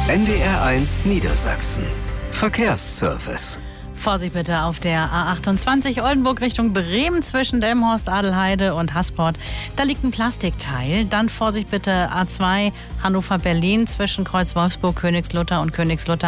NDR1 Niedersachsen. Verkehrsservice. Vorsicht bitte auf der A28 Oldenburg Richtung Bremen zwischen Delmenhorst, Adelheide und Hasport. Da liegt ein Plastikteil. Dann Vorsicht bitte A2 Hannover-Berlin zwischen Kreuz Wolfsburg, Königslutter und Königslutter.